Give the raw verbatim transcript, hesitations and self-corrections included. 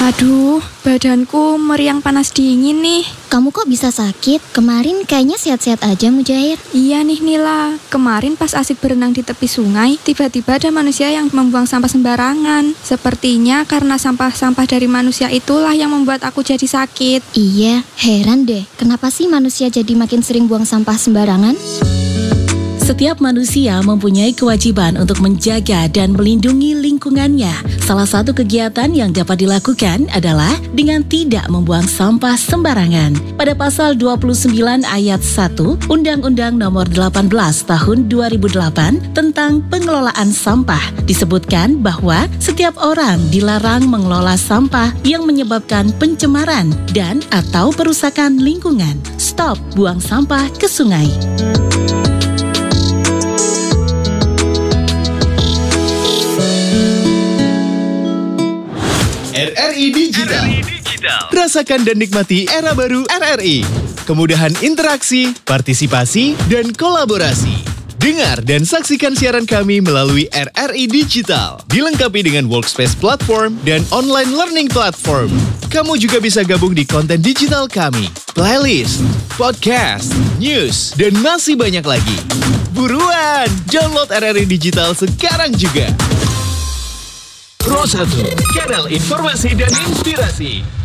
Aduh, badanku meriang panas dingin nih. Kamu kok bisa sakit? Kemarin kayaknya sehat-sehat aja, Mujahid. Iya nih Nila, kemarin pas asik berenang di tepi sungai, tiba-tiba ada manusia yang membuang sampah sembarangan. Sepertinya karena sampah-sampah dari manusia itulah yang membuat aku jadi sakit. Iya, heran deh, kenapa sih manusia jadi makin sering buang sampah sembarangan? Setiap manusia mempunyai kewajiban untuk menjaga dan melindungi lingkungannya. Salah satu kegiatan yang dapat dilakukan adalah dengan tidak membuang sampah sembarangan. Pada pasal dua puluh sembilan ayat satu Undang-Undang Nomor delapan belas Tahun dua ribu delapan tentang pengelolaan sampah disebutkan bahwa setiap orang dilarang mengelola sampah yang menyebabkan pencemaran dan atau perusakan lingkungan. Stop buang sampah ke sungai. R R I Digital. Rasakan dan nikmati era baru R R I. Kemudahan interaksi, partisipasi, dan kolaborasi. Dengar dan saksikan siaran kami melalui R R I Digital. Dilengkapi dengan workspace platform dan online learning platform. Kamu juga bisa gabung di konten digital kami, playlist, podcast, news, dan masih banyak lagi. Buruan, download R R I Digital sekarang juga. Pro satu, kanal informasi dan inspirasi.